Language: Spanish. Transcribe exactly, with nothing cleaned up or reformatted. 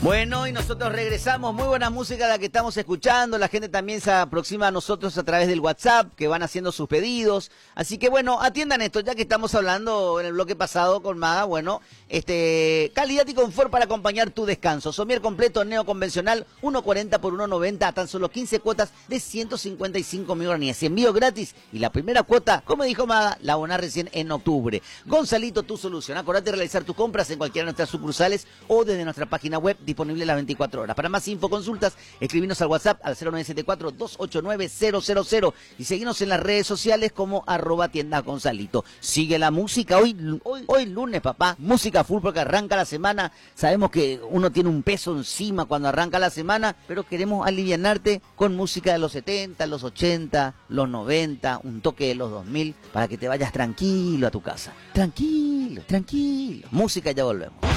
Bueno, y nosotros regresamos. Muy buena música la que estamos escuchando. La gente también se aproxima a nosotros a través del WhatsApp, que van haciendo sus pedidos. Así que bueno, atiendan esto, ya que estamos hablando en el bloque pasado con Maga. Bueno, este calidad y confort para acompañar tu descanso. Somier completo neoconvencional, uno cuarenta por uno noventa, a tan solo quince cuotas de ciento cincuenta y cinco mil guaraníes. Envío gratis y la primera cuota, como dijo Maga, la abonás recién en octubre. Gonzalito, tu solución. Acordate de realizar tus compras en cualquiera de nuestras sucursales o desde nuestra página web, disponible las veinticuatro horas. Para más info, consultas, escribinos al WhatsApp al cero nueve siete cuatro, dos ocho nueve, cero cero cero y seguinos en las redes sociales como arroba tienda Gonzalito. Sigue la música, hoy, hoy, hoy lunes, papá, música full porque arranca la semana. Sabemos que uno tiene un peso encima cuando arranca la semana, pero queremos alivianarte con música de los setenta, los ochenta, los noventa, un toque de los dos mil, para que te vayas tranquilo a tu casa. Tranquilo, tranquilo. Música, ya volvemos.